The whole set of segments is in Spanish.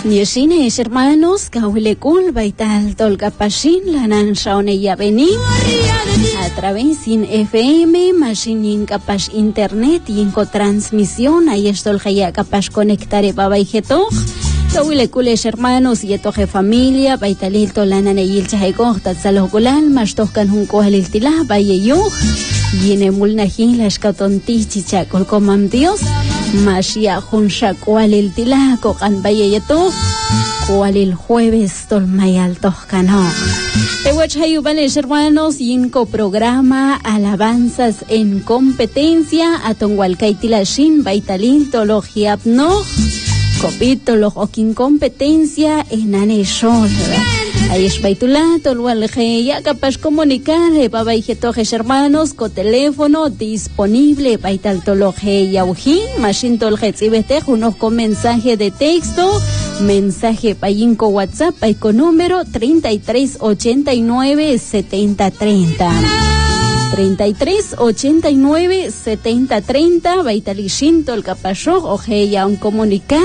Yeshines hermanos, Kauilekul, Baital, Tolcapashin, Lanan Shaone Yaveni, a través sin FM, Machine Capash Internet y en cotransmisión, ahí estoy ya capaz conectar Baba y Geto. Kauilekules hermanos, y etoje familia, Baitalil, Tolanan y il Chahegor, Tatzalogulal, Mashtokan Junko Haliltila, Bayeyuj, Yene Mulnahin, la Escatonti, Chichacol, Comam Dios. Mashia Junsha Kualil Tilako Kan Bayeto Kualil Jueves Tolmayal Toscano. Ewachayubales hermanos, Yinko programa Alabanzas en Competencia Atongualcaitilashin Baitalin Tologiapno Copitolo Okin Competencia en Aneshol. Ahí es Baitulato, Lualje, ya capaz comunicar, Baba y Jetojes hermanos, con teléfono disponible, Baitaltoloje Yaujín, Machine Tolje Zibete, unos con mensaje de texto, mensaje Payinco WhatsApp, con número 3389-7030. 3389-7030, Baitalishin Tolcapashog, Ojeya un comunicar,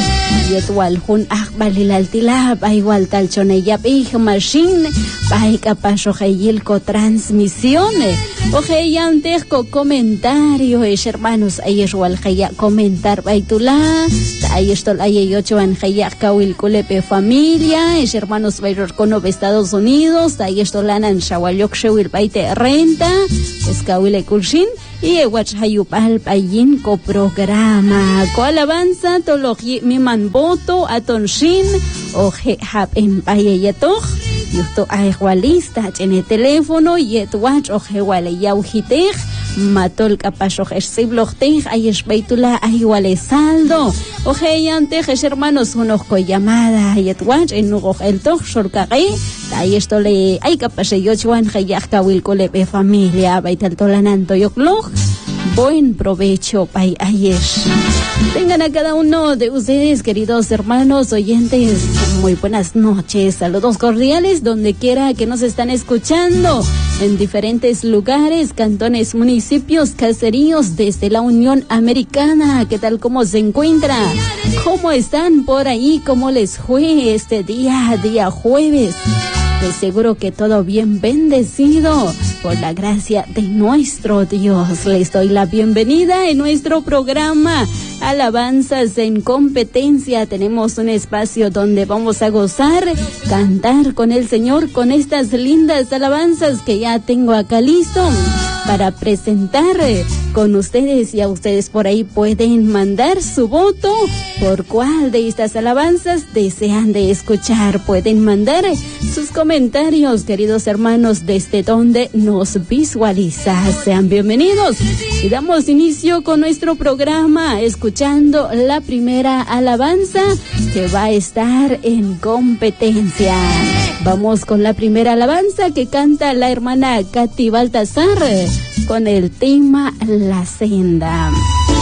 Yetual Jun Akbalil Altila, Baigual Talchoneya Pig Machine, Baicapashogeyilco transmisiones, Ojeya Antesco comentarios, hermanos, Ayeswal Jeya comentar Baitula, Ayestol Ayeyocho Anjeya Kawil Kulepe familia, es hermanos Bayror Cono Estados Unidos, Ayestolanan Shawayok Shewil Baite Renta. Escawile Kulshin y Ewachayupal Payin co programa co alabanza tologi miman voto atonshin o hab en payetoj yusto aigualista tiene teléfono yetwach o hewale yaujitej matol capashoj esiblochtej ayesbeitula aiguale saldo o heyantej hermanos unos co llamada yetwach en nugo el toj shorkaqi ahí esto le hay capaz yo chuan hayak kawil kolepe familia baital tolananto yokloj. Buen provecho pay ayesh. Tengan a cada uno de ustedes, queridos hermanos oyentes, muy buenas noches, saludos cordiales donde quiera que nos están escuchando en diferentes lugares, cantones, municipios, caseríos desde la Unión Americana. ¿Qué tal, cómo se encuentra? ¿Cómo están por ahí? ¿Cómo les fue este día jueves? De seguro que todo bien bendecido por la gracia de nuestro Dios. Les doy la bienvenida en nuestro programa Alabanzas en Competencia. Tenemos un espacio donde vamos a gozar, cantar con el Señor con estas lindas alabanzas que ya tengo acá listo para presentar con ustedes, y a ustedes por ahí pueden mandar su voto por cuál de estas alabanzas desean de escuchar. Pueden mandar sus comentarios, queridos hermanos, desde donde nos visualizan. Sean bienvenidos y damos inicio con nuestro programa escuchando la primera alabanza que va a estar en competencia. Vamos con la primera alabanza que canta la hermana Katy Baltasar con el tema La Senda.